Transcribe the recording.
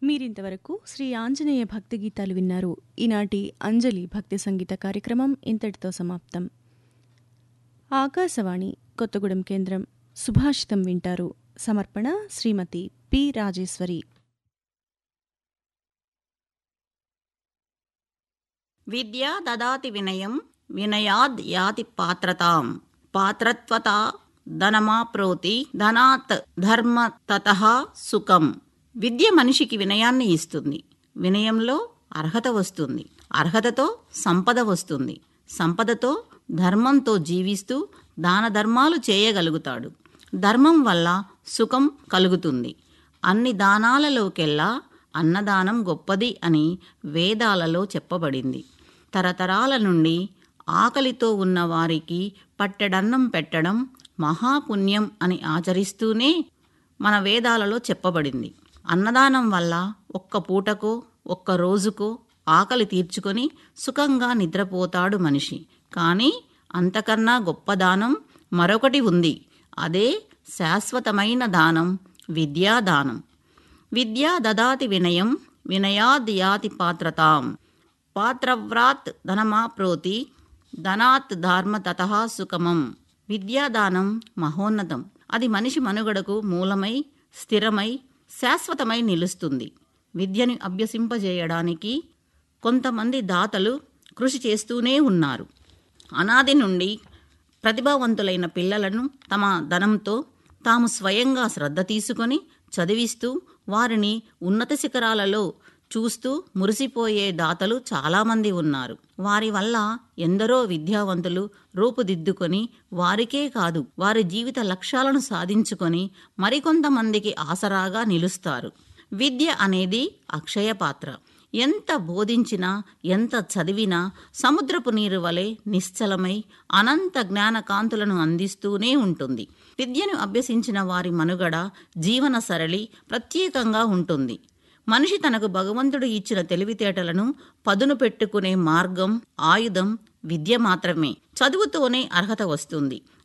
మీరింతవరకు శ్రీ ఆంజనేయ భక్తి గీతాలు విన్నారు. ఈనాటి అంజలి భక్తి సంగీత కార్యక్రమం ఇంతటితో సమాప్తం. ఆకాశవాణి కొత్తగూడెం కేంద్రం సుభాషితం వింటారు. సమర్పణ శ్రీమతి పి రాజేశ్వరి. విద్యా దదాతి వినయం వినయాద్ యాతి పాత్రతాం పాత్రత్వతా ధనమాప్రోతి ధనాత్ ధర్మ తతః సుఖం. విద్య మనిషికి వినయాన్ని ఇస్తుంది. వినయంలో అర్హత వస్తుంది. అర్హతతో సంపద వస్తుంది. సంపదతో ధర్మంతో జీవిస్తూ దాన ధర్మాలు చేయగలుగుతాడు. ధర్మం వల్ల సుఖం కలుగుతుంది. అన్ని దానాలలోకెల్లా అన్నదానం గొప్పది అని వేదాలలో చెప్పబడింది. తరతరాల నుండి ఆకలితో ఉన్న వారికి పట్టెడన్నం పెట్టడం మహాపుణ్యం అని ఆచరిస్తూనే మన వేదాలలో చెప్పబడింది. అన్నదానం వల్ల ఒక్క పూటకో ఒక్క రోజుకో ఆకలి తీర్చుకొని సుఖంగా నిద్రపోతాడు మనిషి. కానీ అంతకన్నా గొప్ప దానం మరొకటి ఉంది. అదే శాశ్వతమైన దానం, విద్యాదానం. విద్యా దదాతి వినయం వినయాద్ యాతి పాత్రతాం పాత్రవ్రాత్ ధనమాప్రోతి ధనాత్ ధర్మ తతః సుఖమం. విద్యాదానం మహోన్నతం. అది మనిషి మనుగడకు మూలమై స్థిరమై శాశ్వతమై నిలుస్తుంది. విద్యను అభ్యసింపజేయడానికి కొంతమంది దాతలు కృషి చేస్తూనే ఉన్నారు. అనాది నుండి ప్రతిభావంతులైన పిల్లలను తమ ధనంతో తాము స్వయంగా శ్రద్ధ తీసుకొని చదివిస్తూ వారిని ఉన్నత శిఖరాలలో చూస్తూ మురిసిపోయే దాతలు చాలామంది ఉన్నారు. వారి వల్ల ఎందరో విద్యావంతులు రూపుదిద్దుకొని వారికే కాదు వారి జీవిత లక్ష్యాలను సాధించుకొని మరికొంతమందికి ఆసరాగా నిలుస్తారు. విద్య అనేది అక్షయ పాత్ర. ఎంత బోధించినా ఎంత చదివినా సముద్రపు నీరు వలె నిశ్చలమై అనంత జ్ఞాన కాంతులను అందిస్తూనే ఉంటుంది. విద్యను అభ్యసించిన వారి మనుగడ జీవన సరళి ప్రత్యేకంగా ఉంటుంది. మనిషి తనకు భగవంతుడు ఇచ్చిన తెలివితేటలను పదును పెట్టుకునే మార్గం, ఆయుధం విద్య మాత్రమే. చదువుతోనే అర్హత వస్తుంది.